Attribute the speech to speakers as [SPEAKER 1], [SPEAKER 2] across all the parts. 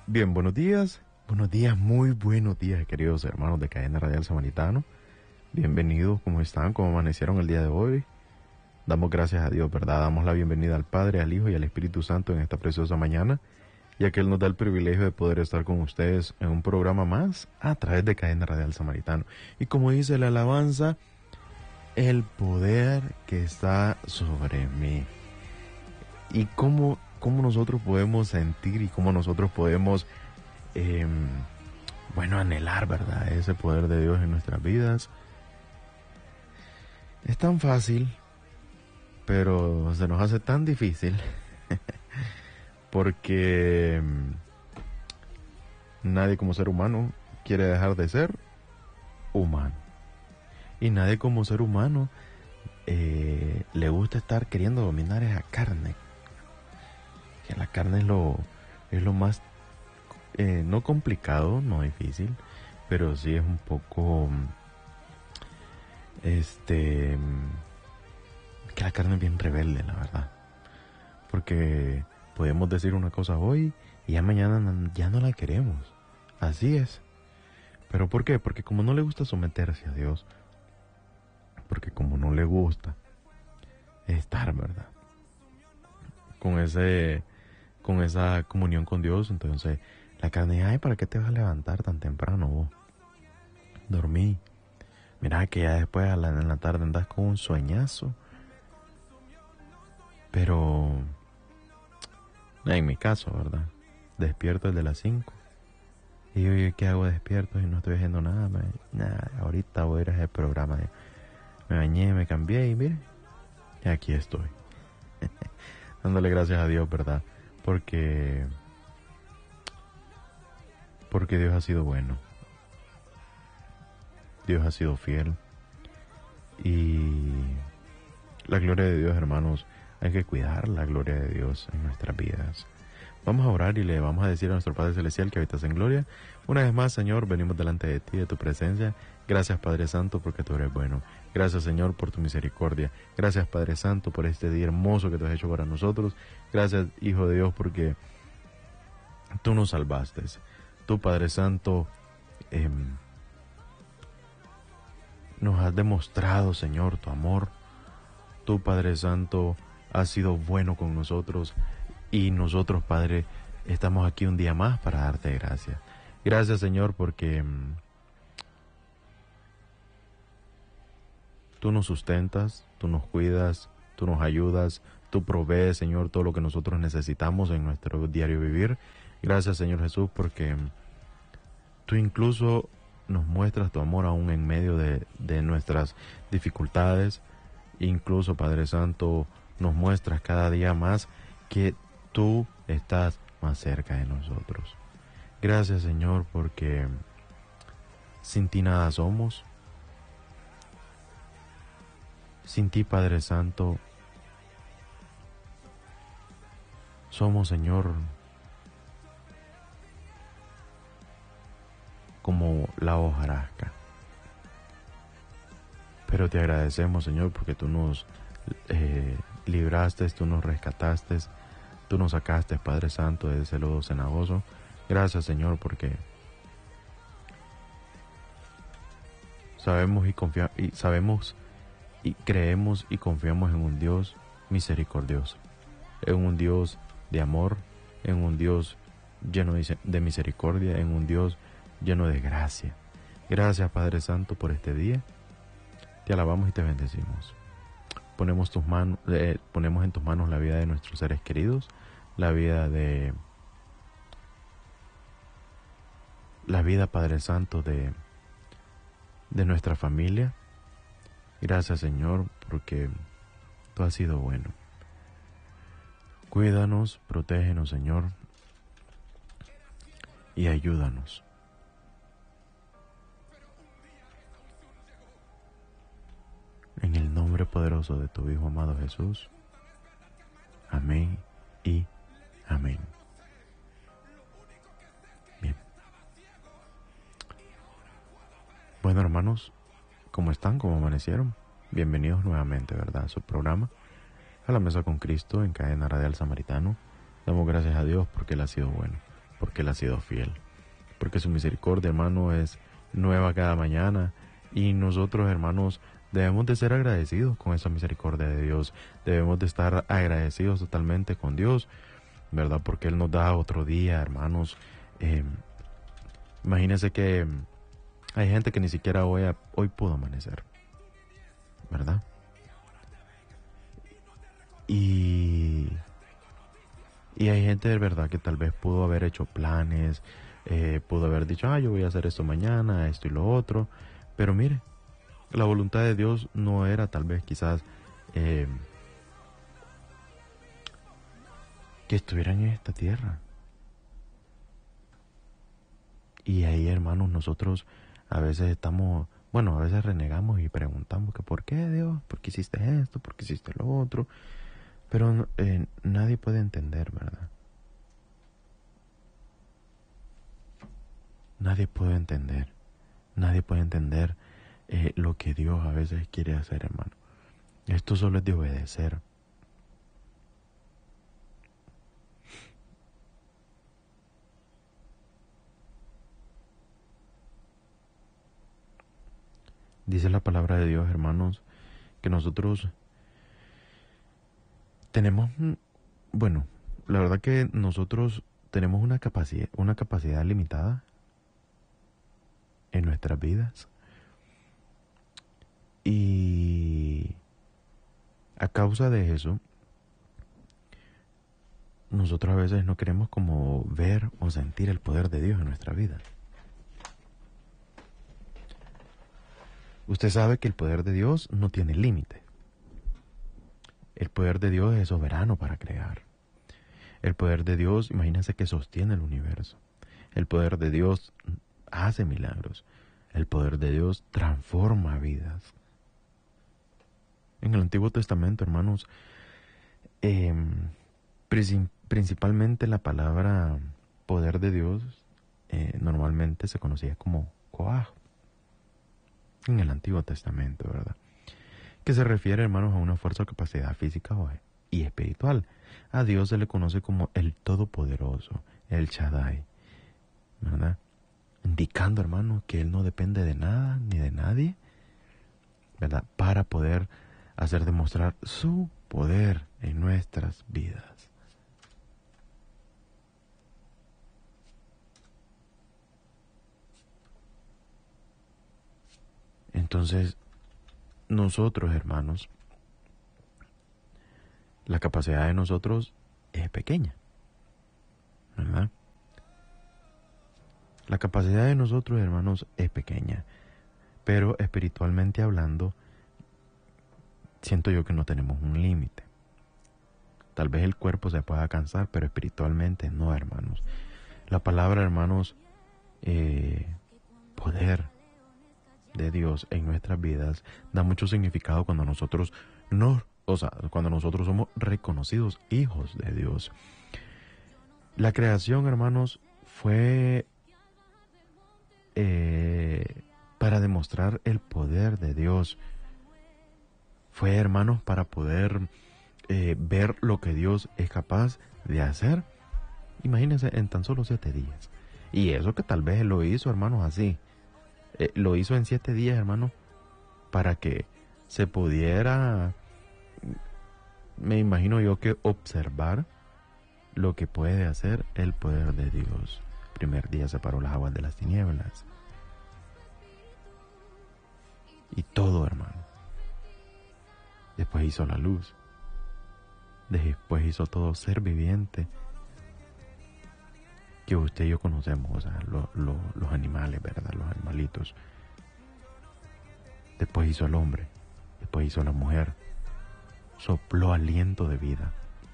[SPEAKER 1] Bien, buenos días, muy buenos días, queridos hermanos de Cadena Radial Samaritano. Bienvenidos, ¿cómo están? ¿Cómo amanecieron el día de hoy? Damos gracias a Dios, ¿verdad? Damos la bienvenida al Padre, al Hijo y al Espíritu Santo en esta preciosa mañana, ya que Él nos da el privilegio de poder estar con ustedes en un programa más a través de Cadena Radial Samaritano. Y como dice la alabanza, el poder que está sobre mí. Y cómo nosotros podemos sentir y cómo nosotros podemos, anhelar, ¿verdad? Ese poder de Dios en nuestras vidas. Es tan fácil, pero se nos hace tan difícil porque nadie como ser humano quiere dejar de ser humano. Y nadie como ser humano le gusta estar queriendo dominar esa carne. Que la carne es lo más, no complicado, no difícil, pero sí es un poco, que la carne es bien rebelde, la verdad. Porque podemos decir una cosa hoy y ya mañana ya no la queremos. Así es. ¿Pero por qué? Porque como no le gusta someterse a Dios, porque como no le gusta estar, ¿verdad? Con esa comunión con Dios, entonces la carne dice, ay, ¿para qué te vas a levantar tan temprano vos? Dormí. Mira que ya después en la tarde andas con un sueñazo. Pero, en mi caso, ¿verdad? Despierto desde las 5. Y yo, ¿qué hago despierto y no estoy haciendo nada? Ahorita voy a ir a ese programa. Me bañé, me cambié y mire, y aquí estoy. Dándole gracias a Dios, ¿verdad? Porque Dios ha sido bueno. Dios ha sido fiel. Y la gloria de Dios, hermanos, hay que cuidar la gloria de Dios en nuestras vidas. Vamos a orar y le vamos a decir a nuestro Padre Celestial que habitas en gloria. Una vez más, Señor, venimos delante de ti, de tu presencia. Gracias, Padre Santo, porque tú eres bueno. Gracias, Señor, por tu misericordia. Gracias, Padre Santo, por este día hermoso que tú has hecho para nosotros. Gracias, Hijo de Dios, porque tú nos salvaste. Tú, Padre Santo, nos has demostrado, Señor, tu amor. Tú, Padre Santo, has sido bueno con nosotros. Y nosotros, Padre, estamos aquí un día más para darte gracias. Gracias, Señor, porque tú nos sustentas, tú nos cuidas, tú nos ayudas, tú provees, Señor, todo lo que nosotros necesitamos en nuestro diario vivir. Gracias, Señor Jesús, porque tú incluso nos muestras tu amor aún en medio de nuestras dificultades. Incluso, Padre Santo, nos muestras cada día más que tú estás más cerca de nosotros. Gracias, Señor, porque sin ti nada somos. Sin ti, Padre Santo, somos, Señor, como la hojarasca. Pero te agradecemos, Señor, porque tú nos libraste, tú nos rescataste, tú nos sacaste, Padre Santo, de ese lodo cenagoso. Gracias, Señor, porque sabemos y creemos y confiamos en un Dios misericordioso, en un Dios de amor, en un Dios lleno de misericordia, en un Dios lleno de gracia. Gracias, Padre Santo, por este día. Te alabamos y te bendecimos. Ponemos en tus manos la vida de nuestros seres queridos, la vida, Padre Santo, de nuestra familia. Gracias, Señor, porque tú has sido bueno. Cuídanos, protégenos, Señor, y ayúdanos. En el nombre poderoso de tu Hijo amado Jesús. Amén y amén. Bien. Bueno, hermanos, ¿cómo están? ¿Cómo amanecieron? Bienvenidos nuevamente, ¿verdad?, a su programa, A la Mesa con Cristo, en Cadena Radial Samaritano. Damos gracias a Dios porque Él ha sido bueno. porque Él ha sido fiel. Porque su misericordia, hermano, es nueva cada mañana. Y nosotros, hermanos, debemos de ser agradecidos con esa misericordia de Dios. Debemos de estar agradecidos totalmente con Dios, ¿verdad? Porque Él nos da otro día, hermanos. Imagínense que hay gente que ni siquiera hoy pudo amanecer, ¿verdad? Y hay gente de verdad que tal vez pudo haber hecho planes, pudo haber dicho, yo voy a hacer esto mañana, esto y lo otro. Pero mire, la voluntad de Dios no era tal vez quizás que estuvieran en esta tierra. Y ahí, hermanos, nosotros a veces a veces renegamos y preguntamos que ¿por qué, Dios? ¿Por qué hiciste esto? ¿Por qué hiciste lo otro? Pero nadie puede entender, ¿verdad? Nadie puede entender. Nadie puede entender lo que Dios a veces quiere hacer, hermano. Esto solo es de obedecer. Dice la palabra de Dios, hermanos, que nosotros tenemos, la verdad que nosotros tenemos una capacidad limitada en nuestras vidas. Y a causa de eso, nosotros a veces no queremos como ver o sentir el poder de Dios en nuestra vida. Usted sabe que el poder de Dios no tiene límite. El poder de Dios es soberano para crear. El poder de Dios, imagínense que sostiene el universo. El poder de Dios hace milagros. El poder de Dios transforma vidas. En el Antiguo Testamento, hermanos, principalmente la palabra poder de Dios normalmente se conocía como Koach en el Antiguo Testamento, ¿verdad? Que se refiere, hermanos, a una fuerza o capacidad física y espiritual. A Dios se le conoce como el Todopoderoso, el Shaddai, ¿verdad? Indicando, hermanos, que Él no depende de nada ni de nadie, ¿verdad? Para poder hacer demostrar su poder en nuestras vidas. Entonces, nosotros, hermanos, la capacidad de nosotros es pequeña, ¿verdad? La capacidad de nosotros, hermanos, es pequeña, pero espiritualmente hablando, siento yo que no tenemos un límite. Tal vez el cuerpo se pueda cansar, pero espiritualmente no, hermanos. La palabra, hermanos, poder de Dios en nuestras vidas da mucho significado cuando nosotros cuando nosotros somos reconocidos hijos de Dios. La creación, hermanos, fue para demostrar el poder de Dios. Fue, hermanos, para poder ver lo que Dios es capaz de hacer. Imagínense, en tan solo 7 días. Y eso que tal vez lo hizo, hermanos, así. Lo hizo en 7 días, hermanos, para que se pudiera, me imagino yo, que observar lo que puede hacer el poder de Dios. Primer día separó las aguas de las tinieblas. Y todo, hermano. Después hizo la luz. Después hizo todo ser viviente que usted y yo conocemos, o sea, los animales, ¿verdad? Los animalitos. Después hizo al hombre. Después hizo a la mujer. Sopló aliento de vida.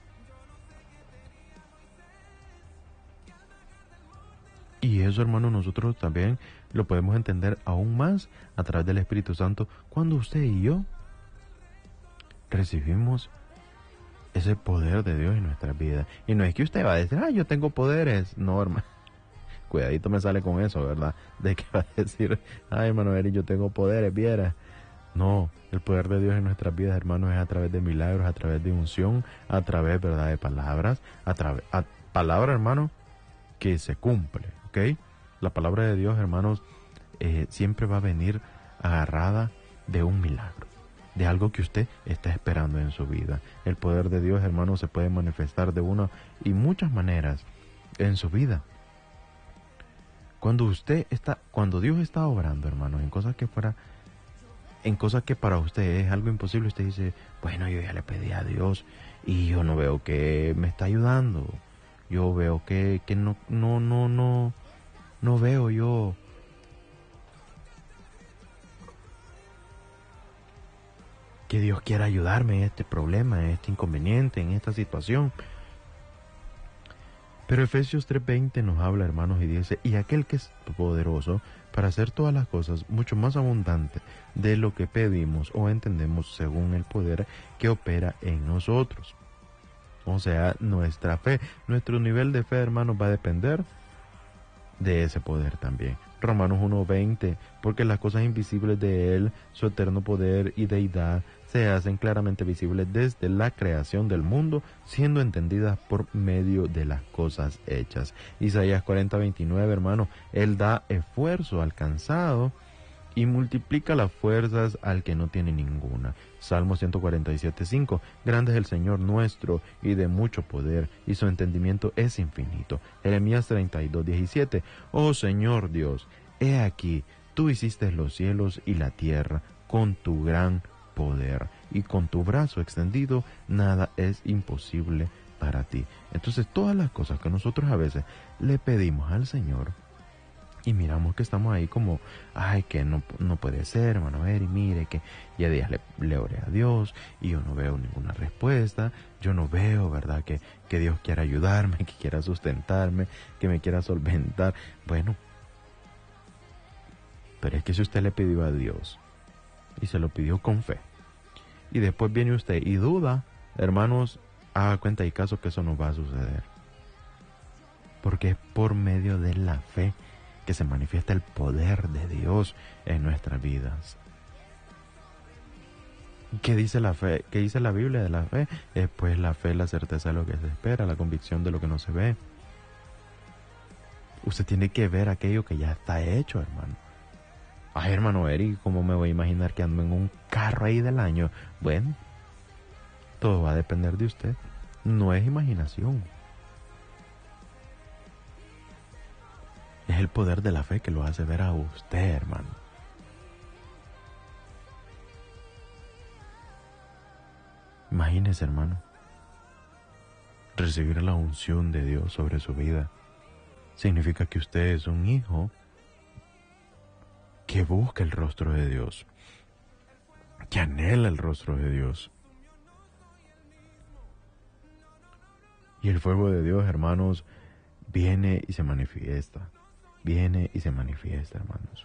[SPEAKER 1] Y eso, hermano, nosotros también lo podemos entender aún más a través del Espíritu Santo cuando usted y yo recibimos ese poder de Dios en nuestras vidas. Y no es que usted va a decir, yo tengo poderes. No, hermano. Cuidadito me sale con eso, ¿verdad? De que va a decir, hermano Eric, yo tengo poderes, viera. No, el poder de Dios en nuestras vidas, hermanos, es a través de milagros, a través de unción, a través, ¿verdad?, de palabras, palabra, hermano, que se cumple, ¿ok? La palabra de Dios, hermanos, siempre va a venir agarrada de un milagro, de algo que usted está esperando en su vida. El poder de Dios, hermanos, se puede manifestar de una y muchas maneras en su vida. Cuando Dios está obrando, hermanos, en cosas que para usted es algo imposible, usted dice, bueno, yo ya le pedí a Dios y yo no veo que me está ayudando. Yo veo que no veo yo que Dios quiera ayudarme en este problema, en este inconveniente, en esta situación. Pero Efesios 3:20 nos habla, hermanos, y dice, y aquel que es poderoso para hacer todas las cosas mucho más abundante de lo que pedimos o entendemos según el poder que opera en nosotros. O sea, nuestra fe, nuestro nivel de fe, hermanos, va a depender de ese poder también. Romanos 1:20, porque las cosas invisibles de Él, su eterno poder y deidad, se hacen claramente visibles desde la creación del mundo, siendo entendidas por medio de las cosas hechas. Isaías 40:29, hermano, Él da esfuerzo al cansado y multiplica las fuerzas al que no tiene ninguna. Salmo 147:5, grande es el Señor nuestro y de mucho poder, y su entendimiento es infinito. Jeremías 32:17, oh Señor Dios, he aquí, tú hiciste los cielos y la tierra con tu gran poder, y con tu brazo extendido nada es imposible para ti. Entonces todas las cosas que nosotros a veces le pedimos al Señor, y miramos que estamos ahí como, ay, que no puede ser, hermano Eri, mire que ya días le oré a Dios y yo no veo ninguna respuesta, yo no veo, ¿verdad? Que Dios quiera ayudarme, que quiera sustentarme, que me quiera solventar. Bueno, pero es que si usted le pidió a Dios y se lo pidió con fe, y después viene usted y duda, hermanos, haga cuenta y caso que eso no va a suceder. Porque es por medio de la fe que se manifiesta el poder de Dios en nuestras vidas. ¿Qué dice la fe? ¿Qué dice la Biblia de la fe? Pues la fe es la certeza de lo que se espera, la convicción de lo que no se ve. Usted tiene que ver aquello que ya está hecho, hermano. Ay, hermano Eric, ¿cómo me voy a imaginar que ando en un carro ahí del año? Bueno, todo va a depender de usted. No es imaginación. Es el poder de la fe que lo hace ver a usted, hermano. Imagínese, hermano, recibir la unción de Dios sobre su vida. Significa que usted es un hijo que busca el rostro de Dios, que anhela el rostro de Dios. Y el fuego de Dios, hermanos, viene y se manifiesta. Viene y se manifiesta, hermanos.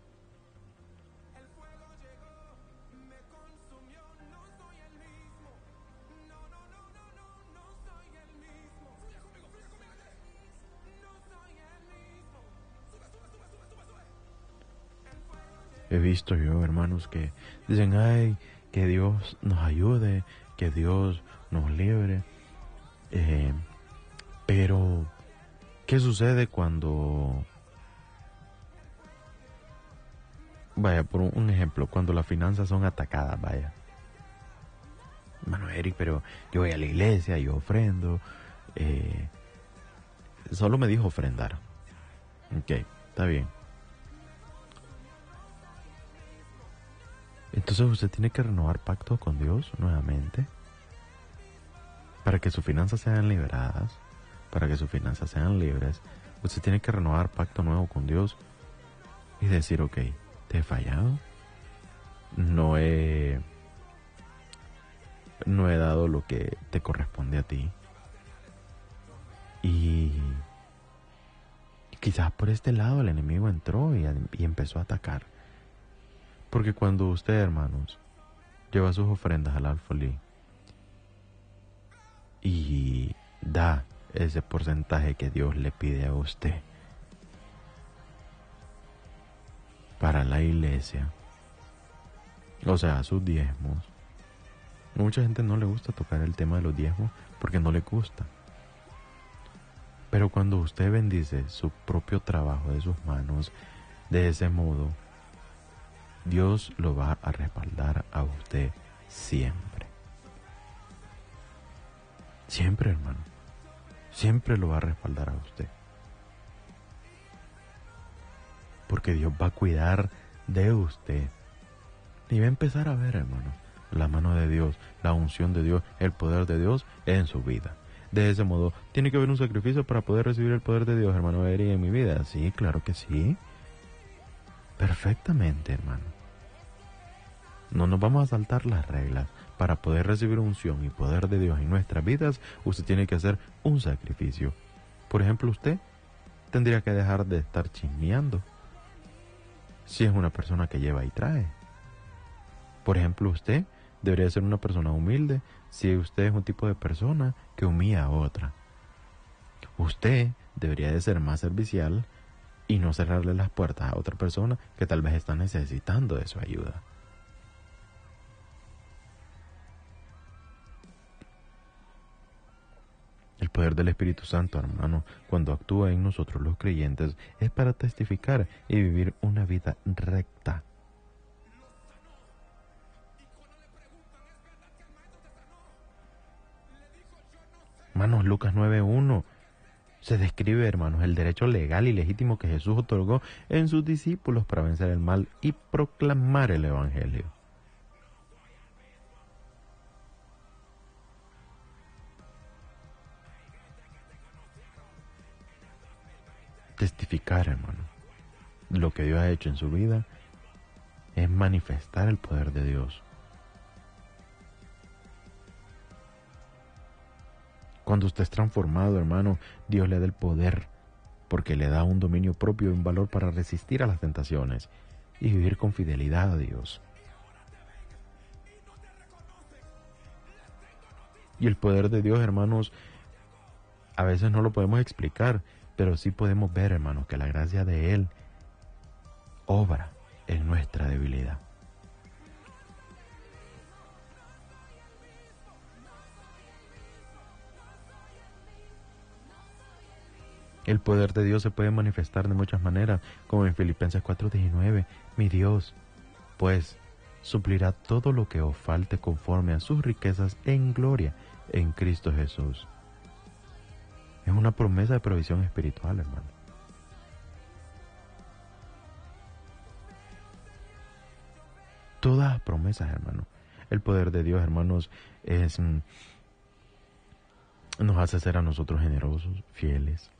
[SPEAKER 1] He visto yo, hermanos, que dicen, ay, que Dios nos ayude, que Dios nos libre. Pero, ¿qué sucede cuando... Vaya, por un ejemplo, cuando las finanzas son atacadas, vaya. Hermano Eric, pero yo voy a la iglesia, yo ofrendo. Solo me dijo ofrendar. Ok, está bien. Entonces usted tiene que renovar pacto con Dios nuevamente para que sus finanzas sean liberadas, para que sus finanzas sean libres. Usted tiene que renovar pacto nuevo con Dios y decir, ok, te he fallado, no he dado lo que te corresponde a ti, y quizás por este lado el enemigo entró y empezó a atacar. Porque cuando usted, hermanos, lleva sus ofrendas al alfolí y da ese porcentaje que Dios le pide a usted para la iglesia, o sea, sus diezmos. Mucha gente no le gusta tocar el tema de los diezmos porque no le gusta. Pero cuando usted bendice su propio trabajo de sus manos, de ese modo, Dios lo va a respaldar a usted siempre. Siempre, hermano. Siempre lo va a respaldar a usted. Porque Dios va a cuidar de usted. Y va a empezar a ver, hermano, la mano de Dios, la unción de Dios, el poder de Dios en su vida. De ese modo, ¿tiene que haber un sacrificio para poder recibir el poder de Dios, hermano Eri, en mi vida? Sí, claro que sí. Perfectamente, hermano. No nos vamos a saltar las reglas. Para poder recibir unción y poder de Dios en nuestras vidas, usted tiene que hacer un sacrificio. Por ejemplo, usted tendría que dejar de estar chismeando si es una persona que lleva y trae. Por ejemplo, usted debería ser una persona humilde si usted es un tipo de persona que humilla a otra. Usted debería de ser más servicial y no cerrarle las puertas a otra persona que tal vez está necesitando de su ayuda. El poder del Espíritu Santo, hermano, cuando actúa en nosotros los creyentes, es para testificar y vivir una vida recta. Hermanos, Lucas 9:1 se describe, hermanos, el derecho legal y legítimo que Jesús otorgó en sus discípulos para vencer el mal y proclamar el Evangelio. Testificar, hermano, lo que Dios ha hecho en su vida es manifestar el poder de Dios. Cuando usted es transformado, hermano, Dios le da el poder, porque le da un dominio propio y un valor para resistir a las tentaciones y vivir con fidelidad a Dios. Y el poder de Dios, hermanos, a veces no lo podemos explicar, pero sí podemos ver, hermanos, que la gracia de Él obra en nuestra debilidad. El poder de Dios se puede manifestar de muchas maneras, como en Filipenses 4:19. Mi Dios, pues, suplirá todo lo que os falte conforme a sus riquezas en gloria en Cristo Jesús. Es una promesa de provisión espiritual, hermano. Todas las promesas, hermano. El poder de Dios, hermanos, nos hace ser a nosotros generosos, fieles,